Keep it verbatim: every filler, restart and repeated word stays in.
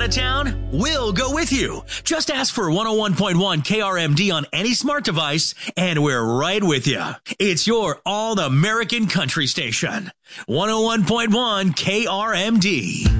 of town, we'll go with you. Just ask for one oh one point one K R M D on any smart device, and we're right with you. It's your all-American country station. one oh one point one K R M D.